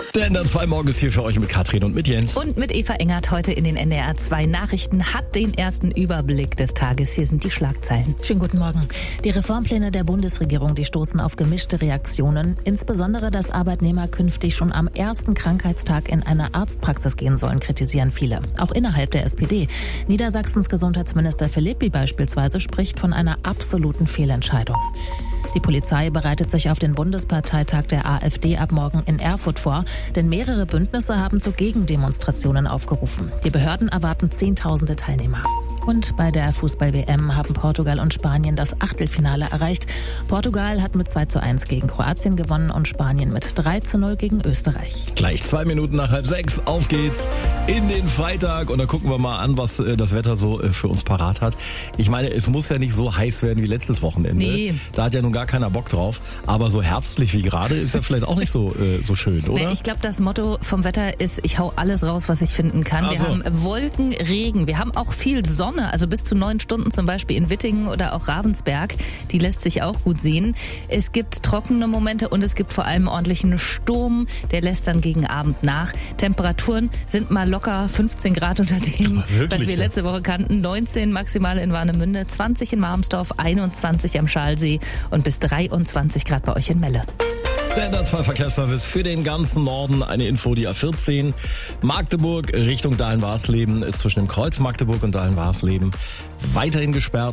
Der NDR 2 Morgen ist hier für euch mit Katrin und mit Jens. Und mit Eva Engert heute in den NDR 2 Nachrichten hat den ersten Überblick des Tages. Hier sind die Schlagzeilen. Schönen guten Morgen. Die Reformpläne der Bundesregierung, die stoßen auf gemischte Reaktionen. Insbesondere, dass Arbeitnehmer künftig schon am ersten Krankheitstag in eine Arztpraxis gehen sollen, kritisieren viele. Auch innerhalb der SPD. Niedersachsens Gesundheitsminister Philippi beispielsweise spricht von einer absoluten Fehlentscheidung. Die Polizei bereitet sich auf den Bundesparteitag der AfD ab morgen in Erfurt vor, denn mehrere Bündnisse haben zu Gegendemonstrationen aufgerufen. Die Behörden erwarten Zehntausende Teilnehmer. Und bei der Fußball-WM haben Portugal und Spanien das Achtelfinale erreicht. Portugal hat mit 2:1 gegen Kroatien gewonnen und Spanien mit 3:0 gegen Österreich. Gleich 2 Minuten nach 5:30. Auf geht's in den Freitag. Und da gucken wir mal an, was das Wetter so für uns parat hat. Ich meine, es muss ja nicht so heiß werden wie letztes Wochenende. Nee. Da hat ja nun gar keiner Bock drauf. Aber so herbstlich wie gerade ist ja vielleicht auch nicht so schön, oder? Ich glaube, das Motto vom Wetter ist, ich hau alles raus, was ich finden kann. Ach so. Wir haben Wolken, Regen, wir haben auch viel Sonne, also bis zu 9 Stunden zum Beispiel in Wittingen oder auch Ravensberg. Die lässt sich auch gut sehen. Es gibt trockene Momente und es gibt vor allem ordentlichen Sturm. Der lässt dann gegen Abend nach. Temperaturen sind mal locker 15 Grad unter dem, was wir letzte Woche kannten. 19 maximal in Warnemünde, 20 in Marmsdorf, 21 am Schalsee und bis 23 Grad bei euch in Melle. Der NDR 2 Verkehrsservice für den ganzen Norden. Eine Info, die A14 Magdeburg Richtung Dahlen-Warsleben ist zwischen dem Kreuz Magdeburg und Dahlen-Warsleben weiterhin gesperrt.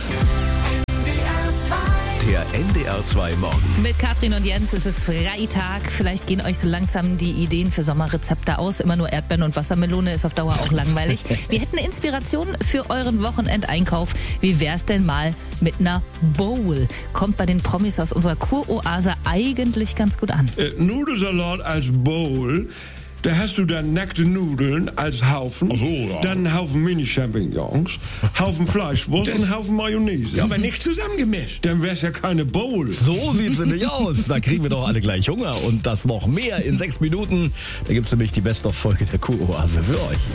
Der NDR 2 Morgen. Mit Katrin und Jens ist es Freitag. Vielleicht gehen euch so langsam die Ideen für Sommerrezepte aus. Immer nur Erdbeeren und Wassermelone ist auf Dauer auch langweilig. Wir hätten Inspiration für euren Wochenendeinkauf. Wie wär's denn mal mit einer Bowl? Kommt bei den Promis aus unserer Kuroase eigentlich ganz gut an. Nudelsalat als Bowl. Da hast du dann nackte Nudeln als Haufen, Ach so, ja. dann einen Haufen Mini-Champignons, Haufen Fleischwurst und einen Haufen Mayonnaise. Ja, aber nicht zusammengemischt. Dann wär's ja keine Bowl. So sieht's nämlich aus. Da kriegen wir doch alle gleich Hunger. Und das noch mehr in 6 Minuten. Da gibt's nämlich die Best-of-Folge der Kuroase für euch.